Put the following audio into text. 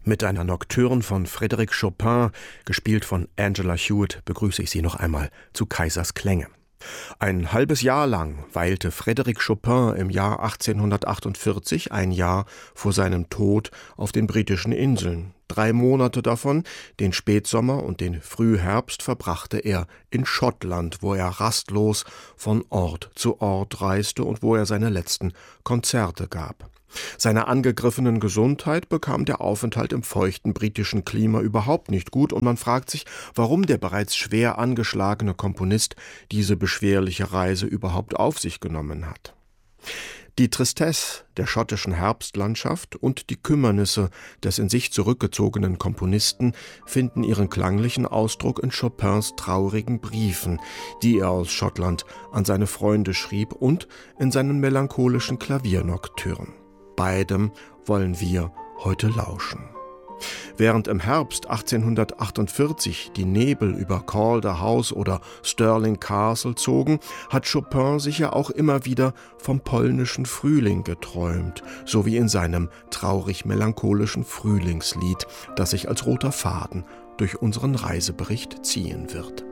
Mit einer Nocturne von Frédéric Chopin, gespielt von Angela Hewitt, begrüße ich Sie noch einmal zu Kaisers Klänge. Ein halbes Jahr lang weilte Frédéric Chopin im Jahr 1848, ein Jahr vor seinem Tod, auf den britischen Inseln. 3 Monate davon, den Spätsommer und den Frühherbst, verbrachte er in Schottland, wo er rastlos von Ort zu Ort reiste und wo er seine letzten Konzerte gab. Seiner angegriffenen Gesundheit bekam der Aufenthalt im feuchten britischen Klima überhaupt nicht gut und man fragt sich, warum der bereits schwer angeschlagene Komponist diese beschwerliche Reise überhaupt auf sich genommen hat. Die Tristesse der schottischen Herbstlandschaft und die Kümmernisse des in sich zurückgezogenen Komponisten finden ihren klanglichen Ausdruck in Chopins traurigen Briefen, die er aus Schottland an seine Freunde schrieb, und in seinen melancholischen Klaviernocturnen. Beidem wollen wir heute lauschen. Während im Herbst 1848 die Nebel über Calder House oder Stirling Castle zogen, hat Chopin sich ja auch immer wieder vom polnischen Frühling geträumt, so wie in seinem traurig-melancholischen Frühlingslied, das sich als roter Faden durch unseren Reisebericht ziehen wird.